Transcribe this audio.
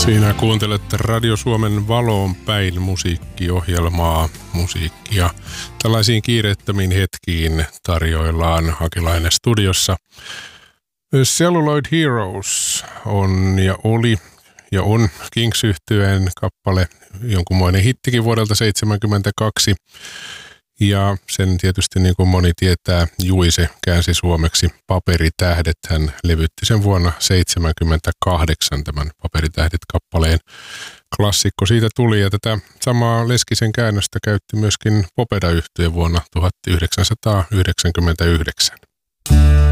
Siinä kuuntelette Radio Suomen Valoon päin musiikkiohjelmaa, musiikkia. Tällaisiin kiireettömiin hetkiin tarjoillaan Hakilainen studiossa. Celluloid Heroes on ja oli ja on Kings-yhtyeen kappale, jonkunmoinen hittikin vuodelta 1972. Ja sen tietysti niin kuin moni tietää, Juise käänsi suomeksi Paperitähdet. Hän levytti sen vuonna 1978 tämän Paperitähdet-kappaleen. Klassikko siitä tuli ja tätä samaa Leskisen käännöstä käytti myöskin Popeda-yhtye vuonna 1999.